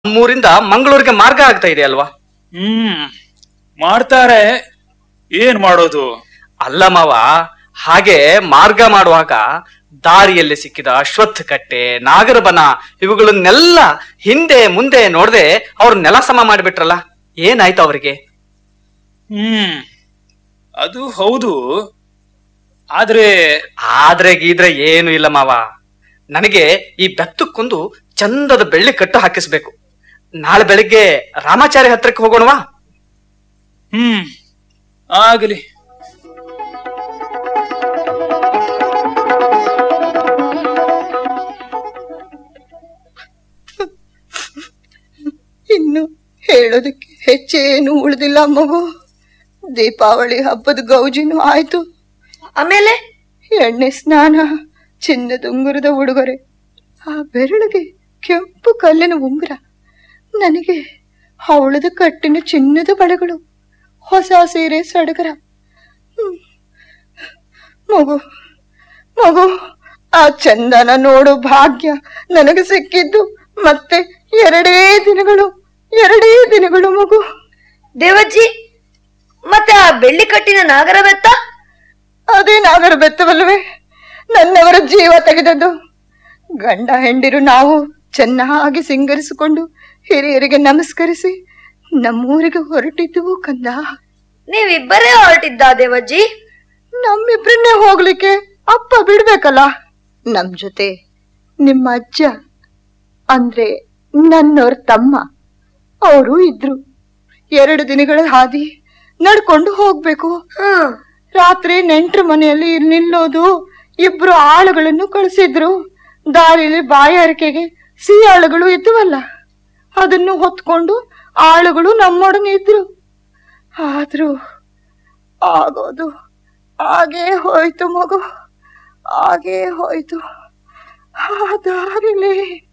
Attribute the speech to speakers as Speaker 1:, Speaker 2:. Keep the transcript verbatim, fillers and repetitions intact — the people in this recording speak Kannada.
Speaker 1: ನಮ್ಮೂರಿಂದ ಮಂಗಳೂರಿಗೆ ಮಾರ್ಗ ಆಗ್ತಾ ಇದೆ ಅಲ್ವಾ?
Speaker 2: ಹ್ಮ್ ಮಾಡ್ತಾರೆ, ಏನ್ ಮಾಡೋದು?
Speaker 1: ಅಲ್ಲ ಮಾವ, ಹಾಗೆ ಮಾರ್ಗ ಮಾಡುವಾಗ ದಾರಿಯಲ್ಲಿ ಸಿಕ್ಕಿದ ಅಶ್ವತ್ಥ ಕಟ್ಟೆ, ನಾಗರಬನ ಇವುಗಳನ್ನೆಲ್ಲ ಹಿಂದೆ ಮುಂದೆ ನೋಡದೆ ಅವ್ರ ನೆಲ ಸಮ ಮಾಡಿಬಿಟ್ರಲ್ಲ, ಏನಾಯ್ತು ಅವರಿಗೆ?
Speaker 2: ಹ್ಮ್ ಅದು ಹೌದು. ಆದ್ರೆ
Speaker 1: ಆದ್ರೆ ಗೀದ್ರೆ ಏನು ಇಲ್ಲ ಮಾವ. ನನಗೆ ಈ ಬೆತ್ತಕ್ಕೊಂದು ಚಂದದ ಬೆಳ್ಳಿ ಕಟ್ಟು ಹಾಕಿಸ್ಬೇಕು. ನಾಳೆ ಬೆಳಿಗ್ಗೆ ರಾಮಾಚಾರ್ಯ ಹತ್ರಕ್ಕೆ ಹೋಗೋಣವಾ?
Speaker 2: ಹ್ಮ್ ಆಗಲಿ.
Speaker 3: ಇನ್ನು ಹೇಳೋದಕ್ಕೆ ಹೆಚ್ಚೇನು ಉಳಿದಿಲ್ಲ ಮಗು. ದೀಪಾವಳಿ ಹಬ್ಬದ ಗೌಜಿನೂ ಆಯ್ತು.
Speaker 4: ಆಮೇಲೆ
Speaker 3: ಎಣ್ಣೆ ಸ್ನಾನ, ಚಿನ್ನದ ಉಂಗುರದ ಉಡುಗೊರೆ, ಆ ಬೆರಳಿಗೆ ಕೆಂಪು ಕಲ್ಲಿನ ಉಂಗುರ, ನನಗೆ ಹವಳದ ಕಟ್ಟಿನ ಚಿನ್ನದ ಬಳೆಗಳು, ಹೊಸ ಸೀರೆ ಸಡಗರ. ಮಗು ಮಗು ಆ ಚಂದನ ನೋಡು ಭಾಗ್ಯ ನನಗೆ ಸಿಕ್ಕಿದ್ದು ಮತ್ತೆ ಎರಡೇ ದಿನಗಳು ಎರಡೇ ದಿನಗಳು ಮಗು.
Speaker 4: ದೇವಜ್ಜಿ, ಮತ್ತೆ ಆ ಬೆಳ್ಳಿ ಕಟ್ಟಿನ ನಾಗರ ಬೆತ್ತ?
Speaker 3: ಅದೇ ನಾಗರ ಬೆತ್ತವಲ್ವೇ ನನ್ನವರ ಜೀವ ತೆಗೆದದ್ದು. ಗಂಡ ಹೆಂಡಿರು ನಾವು ಚೆನ್ನಾಗಿ ಸಿಂಗರಿಸಿಕೊಂಡು ಹಿರಿಯರಿಗೆ ನಮಸ್ಕರಿಸಿ ನಮ್ಮೂರಿಗೆ ಹೊರಟಿದ್ದುವು ಕಂದ.
Speaker 4: ನೀವಿಬ್ಬರೇ ಹೊರಟಿದ್ದ ದೇವಜ್ಜಿ?
Speaker 3: ನಮ್ಮಿಬ್ರನ್ನೇ ಹೋಗ್ಲಿಕ್ಕೆ ಅಪ್ಪ ಬಿಡ್ಬೇಕಲ್ಲ. ನಮ್ ಜೊತೆ ನಿಮ್ಮ ಅಜ್ಜ ಅಂದ್ರೆ ನನ್ನವ್ರ ತಮ್ಮ ಅವರು ಇದ್ರು. ಎರಡು ದಿನಗಳ ಹಾದಿ ನಡ್ಕೊಂಡು ಹೋಗ್ಬೇಕು. ರಾತ್ರಿ ನೆಂಟ್ರ ಮನೆಯಲ್ಲಿ ನಿಲ್ಲೋದು. ಇಬ್ರು ಆಳುಗಳನ್ನು ಕಳಿಸಿದ್ರು. ದಾರಿಯಲ್ಲಿ ಬಾಯಾರಿಕೆಗೆ ಸಿಹಿ ಆಳುಗಳು ಇದ್ವಲ್ಲ, ಅದನ್ನು ಹೊತ್ಕೊಂಡು ಆಳುಗಳು ನಮ್ಮೊಡನೆ ಇದ್ರು. ಆದ್ರೂ ಆಗೋದು ಹಾಗೇ ಹೋಯ್ತು ಮಗು, ಹಾಗೇ ಹೋಯ್ತು. ಆ ದಾರಿಲಿ